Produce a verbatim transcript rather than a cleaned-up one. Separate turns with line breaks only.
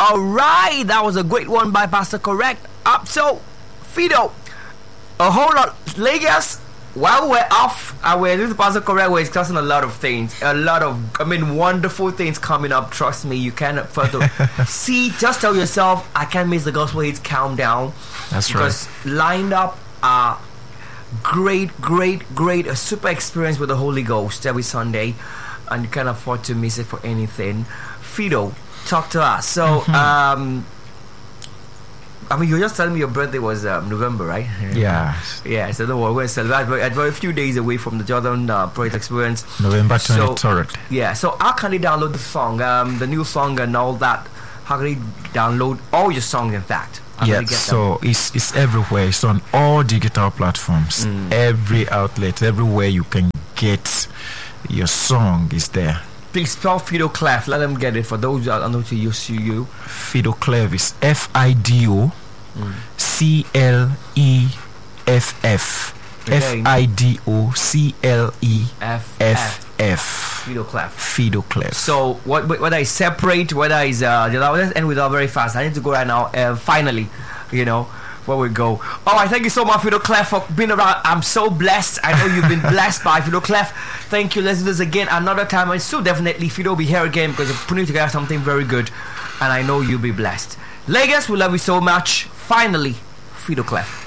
All right, that was a great one by Pastor Correct. Up so, Fido, a whole lot. Lagos, while we're off, uh, we're doing Pastor Correct, we're discussing a lot of things, a lot of, I mean, wonderful things coming up. Trust me, you can't further see. Just tell yourself, I can't miss the Gospel Hits Countdown.
That's
because
right.
Because lined up are great, great, great, a super experience with the Holy Ghost every Sunday, and you can't afford to miss it for anything. Fido, talk to us. So, mm-hmm. um, I mean, you were just telling me your birthday was um, November, right?
Yeah.
Yeah, so don't worry, we're celebrating. We're a few days away from the Jordan uh, Project Experience.
November twenty-third. So,
yeah, so how can they download the song, um, the new song and all that? How can they download all your songs, in fact? How
yeah, so it's, it's everywhere. It's on all digital platforms. Mm. Every outlet, everywhere you can get your song is there.
Please spell Fido Clef. Let them get it for those that are not to use you.
Fido Clef is F I D O C L E F F. F I D O C L E F F F.
Fido Clef.
Fido Clef.
So what, whether it's separate, whether it's uh, let's end with that very fast. I need to go right now. Uh, finally, you know. Where we go. All right, thank you so much, Fido Clef, for being around. I'm so blessed. I know you've been blessed by Fido Clef. Thank you. Let's do this again another time. And so definitely Fido will be here again because you're putting together something very good. And I know you'll be blessed. Lagos, we love you so much. Finally, Fido Clef.